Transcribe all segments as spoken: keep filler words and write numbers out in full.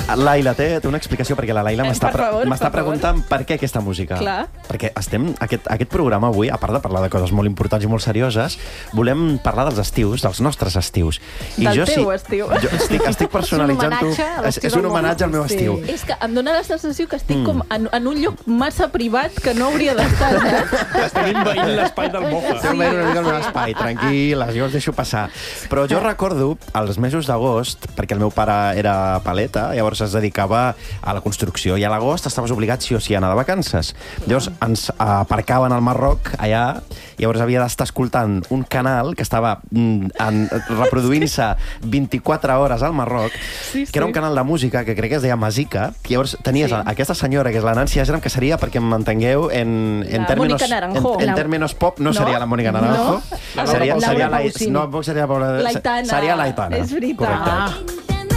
Laila, té, té una explicació, perquè la Laila m'està pre per preguntant per què aquesta música. Clar. Perquè estem, aquest, aquest programa avui, a part de parlar de coses molt importants i molt serioses, volem parlar dels estius, dels nostres estius. I Del jo, teu sí, estiu. Jo estic, estic personalitzant-ho. És, és un homenatge al meu Sí. estiu. És que em dóna la sensació que estic mm. com en, en un lloc massa privat que no hauria d'estar. Eh? Estem invaint l'espai del Mofa. Estem veient una mica el meu espai, tranquil·les, jo us deixo passar. Però jo recordo, als mesos d'agost, perquè el meu pare era paleta, llavors es dedicava a la construcció, i a l'agost estaves obligat sí o sí a anar de vacances. Llavors ens aparcaven al Marroc, allà, llavors havia d'estar escoltant un canal que estava reproduint-se vint-i-quatre hores al Marroc, sí, sí. que era un canal de música que crec que es deia Masica, i llavors tenies sí. aquesta senyora, que és la Nancy Asram, que seria, perquè m'entengueu, en, en, términos, en, en términos pop, no, no seria la Mónica Naranjo, no. seria, seria la, no, seria la, l'Aitana. seria l'Aitana. És veritat. Correcte.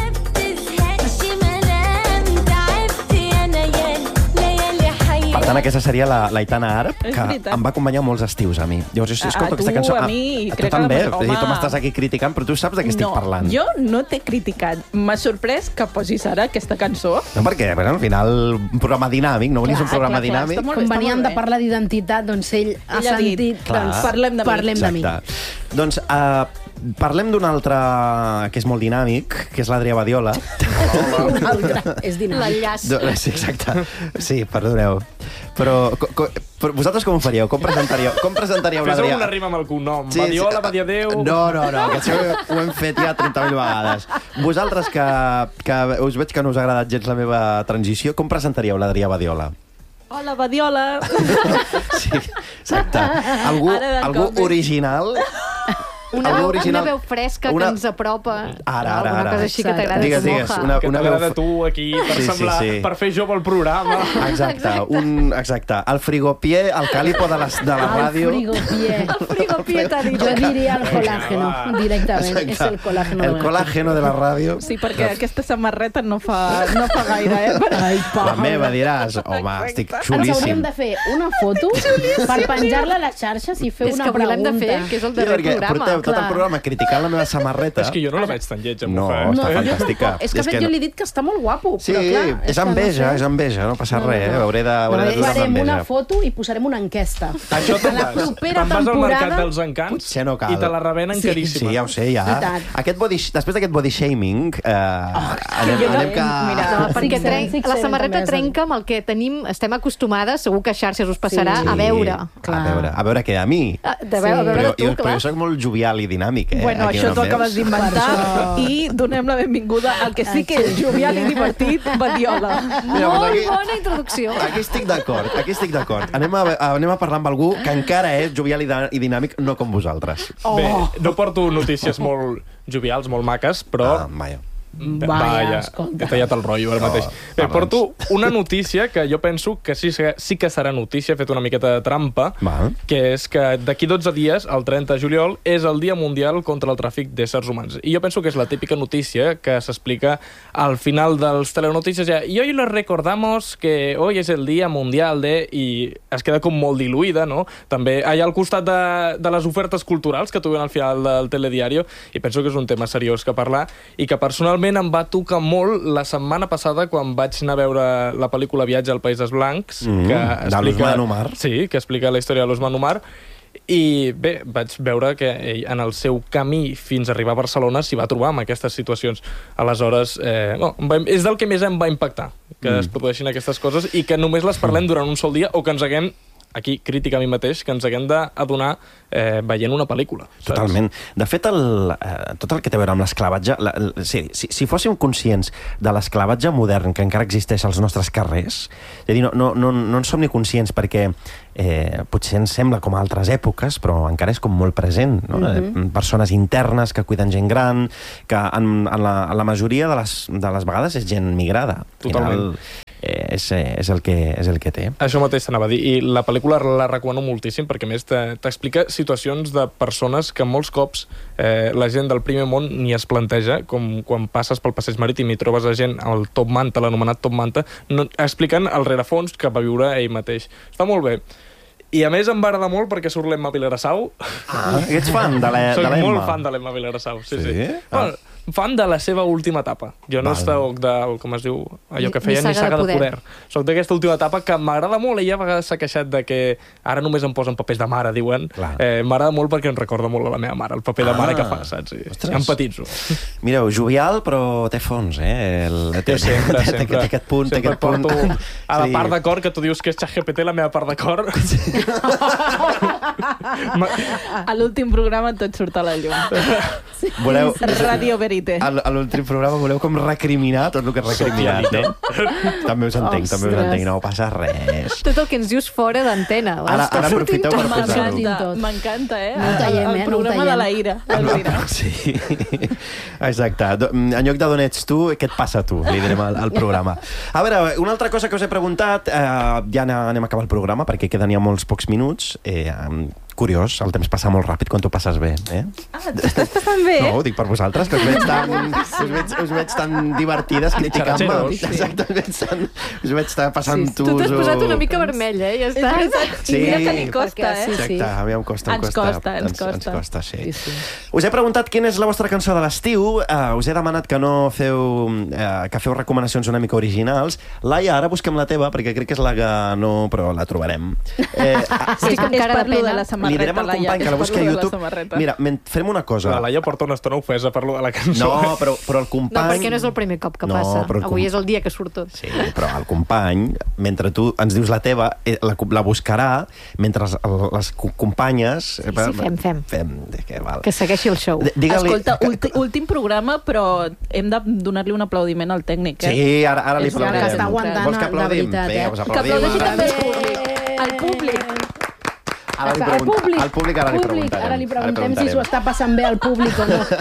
Per tant, aquesta seria la l'Aitana Àrab, que em va acompanyar molts estius a mi. Llavors, jo escolto aquesta cançó... A mi, a crec tu també. que... Tu m'estàs aquí criticant, però tu saps de què estic no, parlant. Jo no t'he criticat. M'ha sorprès que posis ara aquesta cançó. No, perquè bueno, al final un programa dinàmic, no volies un programa clar, clar, dinàmic. Quan veníem de parlar d'identitat, doncs ell ha Ella sentit... dit, Doncs parlem de mi. Parlem de mi. Doncs uh, parlem d'un altre que és molt dinàmic, que és l'Adrià Badiola. Un altre, és dinàmic. L'enllaç. Sí, exacte. Sí, perdoneu. Però, co, co, però vosaltres com ho faríeu? Com presentaríeu, com presentaríeu l'Adrià? Fes alguna rima amb el cognom. Sí, Badiola, Badiadeu... No, no, no, que això ho hem fet ja trenta mil vegades. Vosaltres, que, que us veig que no us ha agradat gens la meva transició, com presentaríeu l'Adrià Badiola? Hola, Badiola. Sí, exacte. Algú, algú original... Una veu, original, una veu fresca una... que ens apropa. Ara, ara, alguna ara. cosa així que t'agrada. Digues, digues. Una, que una t'agrada veu... tu aquí per, sí, semblar, sí, sí. per fer jove el programa. Exacte. Un, exacte. El frigopié, el càlipo de, les, de la ràdio. El frigopié. El frigopié t'ha dit. Jo diria el colàgeno, directament. Exacte. És el colàgeno. El colàgeno de la ràdio. Sí, perquè aquesta samarreta no fa, no fa gaire, eh? Ai, la meva, diràs. Home, estic xulíssim. Ens hauríem de fer una foto per penjar-la a les xarxes i fer és una que pregunta. De fer, que és el darrer sí, programa. Porteu tot el programa criticant la meva samarreta. És que jo no la veig tan lletja. No, eh? està fantàstica. És que, és que jo li he dit que està molt guapo, sí, però clar... és, és enveja, no sé. és enveja, no passa no, res, eh? Hauré de, hauré no, de donar farem enveja. una foto i posarem una enquesta. Això te'n vas. Te'n vas al mercat dels encants potser no cal. i te la rebenen sí, caríssima. Sí, ja ho sé, ja. Aquest body, després d'aquest body shaming, eh, oh, anem, no, anem que... Mira, no, perquè trenc, la samarreta trenca amb el que tenim, estem acostumades, segur que a xarxes us passarà, sí, a veure. A veure, a veure què, a mi? A, de veure, sí. a veure però, tu, jo, clar. però jo soc molt jovial i dinàmic, eh? Bueno, aquí això t'ho acabes d'inventar i donem la benvinguda al que sí que és jovial i divertit, Badiola. Mira, molt aquí, bona introducció. Aquí estic d'acord, aquí estic d'acord. Anem, a, anem a parlar amb algú que encara és jovial i, i dinàmic, no com vosaltres. Oh. Bé, no porto notícies molt jovials, molt maques, però... Ah, vaja. Vaja, he tallat el rotllo ara mateix. Oh, Bé, porto una notícia que jo penso que sí, sí que serà notícia, he fet una miqueta de trampa, Va. que és que d'aquí dotze dies, el trenta de juliol, és el Dia Mundial contra el Tràfic d'éssers humans. I jo penso que és la típica notícia que s'explica al final dels telenotícies. Ja, I hoy les recordamos que hoy es el Día Mundial de... I es queda com molt diluïda, no? També allà al costat de, de les ofertes culturals que tuvien al final del telediario, i penso que és un tema seriós que parlar, i que personalment em va tocar molt la setmana passada quan vaig anar a veure la pel·lícula Viatge al Països Blancs, mm, que explica, de l'Ousmane Omar. Sí, que explica la història de l'Ousmane Omar. I bé, vaig veure que ell, en el seu camí fins a arribar a Barcelona, s'hi va trobar amb aquestes situacions. Aleshores, eh, no, és del que més em va impactar, que mm. es produeixin aquestes coses i que només les parlem durant un sol dia o que ens haguem, aquí, crítica a mi mateix, que ens haguem d'adonar eh, veient una pel·lícula. Saps? Totalment. De fet, el, eh, tot el que té a veure amb l'esclavatge... La, la, sí, si, si fóssim conscients de l'esclavatge modern que encara existeix als nostres carrers, és a dir, no, no, no, no en som ni conscients perquè eh, potser ens sembla com a altres èpoques, però encara és com molt present. No? Mm-hmm. eh, persones internes que cuiden gent gran, que en, en, la, en la majoria de les, de les vegades és gent migrada. Totalment. Final, eh, és, és, el que, és el que té. Això mateix t'anava a dir. I la pel·lícula la recomano moltíssim perquè, a més, t'explica situacions de persones que molts cops eh, la gent del primer món ni es planteja, com quan passes pel passeig marítim i trobes a gent al Top Manta, l'anomenat Top Manta, no, explicant el rerefons que va viure ell mateix. Està molt bé. I a més em va agradar molt perquè surt l'Emma Vilagrasau. Ah, ets fan de l'Emma? Soc molt fan de l'Emma Vilagrasau, sí, sí. sí. Ah. Bueno, fan de la seva última etapa. Jo no soc del, com es diu, allò que feien ni saga de poder. Soc d'aquesta última etapa que m'agrada molt. Ella a vegades s'ha queixat de que ara només em posen papers de mare, diuen. Eh, m'agrada molt perquè em recorda molt a la meva mare, el paper de mare que fa, saps? I empatitzo. Mireu, jovial, però té fons, eh? El... Té sempre, sempre. Té aquest punt, té aquest punt. A la part de cor, que tu dius que és ChatGPT, la meva part de cor. A l'últim programa tot surt a la llum. Voleu... Radio Verité. A l'últim programa voleu com recriminar tot el que és recriminat, no? També us entenc, també us entenc, no passa res. Tot el que ens dius fora d'antena. Ara aprofiteu per posar-ho. M'encanta, eh? El programa de la ira. Sí, exacte. En lloc de d'on ets tu, què et passa a tu? Li direm al programa. A veure, una altra cosa que us he preguntat, ja anem a acabar el programa perquè queden ja molts pocs minuts. Curiós, el temps passa molt ràpid quan t'ho passes bé, eh? Ah, t'estàs passant bé? No, ho dic per vosaltres, que us veig tan, us veig, us veig tan divertides criticant-me. Exacte, us veig tan, us veig tan passant-ho... Tu t'has posat una mica vermella, eh? Ja està. Sí. I mira que li costa, eh? Exacte, a mi em costa, em costa. Ens costa, ens costa. Ens costa, sí. Us he preguntat quina és la vostra cançó de l'estiu, us he demanat que no feu, que feu recomanacions una mica originals. Laia, ara busquem la teva, perquè crec que és la que no, però la trobarem. Estic encara de pena. Li direm al company que la busqui a YouTube. Mira, farem una cosa. La Laia porta una estona ofesa per lo de la cançó. No, però, però el company... No, perquè no és el primer cop que no, passa. Avui com... és el dia que surt tot. Sí, però el company, mentre tu ens dius la teva, la, la buscarà, mentre les, les companyes... Sí, sí, fem, fem. fem que, val. que segueixi el show. Escolta, últim, últim programa, però hem de donar-li un aplaudiment al tècnic, eh? Sí, ara, ara li aplaudirem. Que està aguantant, Vols que aplaudim? de veritat, eh? Vinga, que aplaudeixi també el públic. El públic. Ara li preguntem, al públic, al públic ara li preguntarem. Ara li preguntem si s'ho està passant bé al públic o no.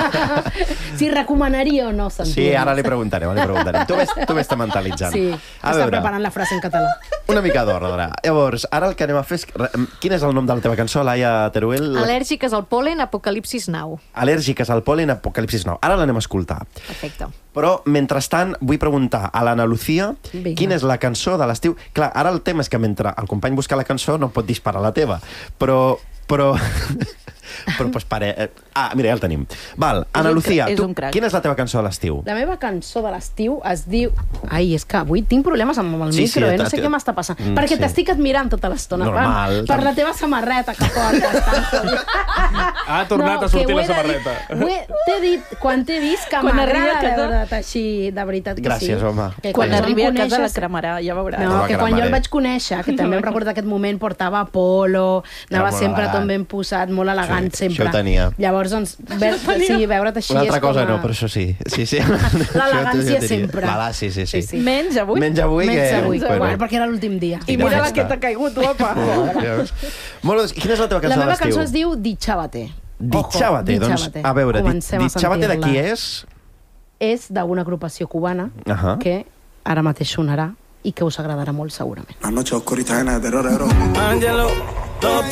Si recomanaria o no sentir. Sí, ara li preguntarem, li preguntarem. Tu ves, tu ves mentalitzant. Sí, a està veure, preparant la frase en català. Una mica d'ordre. Llavors, ara el que anem a fer és... Quin és el nom de la teva cançó, Laia Teruel? Al·lèrgiques al pol·len, Apocalipsis Now. Al·lèrgiques al pol·len, Apocalipsis Now. Ara l'anem a escoltar. Perfecte. Però, mentrestant, vull preguntar a l'Anna Lucía quina és la cançó de l'estiu. Clar, ara el tema és que mentre el company busca la cançó no pot disparar la teva. Però... però... però pues pare... Ah, mira, ja el tenim. Val, Anna Lucía, tu, quina és la teva cançó de l'estiu? La meva cançó de l'estiu es diu... Ai, és que avui tinc problemes amb el sí, micro, sí, eh? No sé què m'està passant. Mm, perquè sí. T'estic admirant tota l'estona. Normal. Per, per la teva samarreta que portes. Ha tornat no, a sortir la samarreta. T'he dit, quan t'he vist, que m'agrada veure't així, de veritat que Gràcies, sí. home. Que quan, quan arribi a casa la cremarà, ja veuràs. No, que quan jo el vaig conèixer, que també em recordo aquest moment, portava polo, anava sempre tot ben posat, molt elegant sí, sempre. Això ho tenia. Llavors, doncs, ve, sí, veure't així una altra és com cosa a... no, però això sí. sí, sí. L'elegància sempre. Vala, sí, sí, sí. sí, sí. Menys avui. Menys avui. Menys que... avui, bueno, bueno, perquè era l'últim dia. I mira la que t'ha caigut, guapa. Molt bé, quina és la teva cançó de l'estiu? La meva cançó es diu Ditxàbate. Ditxàbate, doncs, a veure, Ditxàbate de qui és? És d'una agrupació cubana que ara mateix sonarà i que us agradarà molt segurament. La noche oscurita en el terror.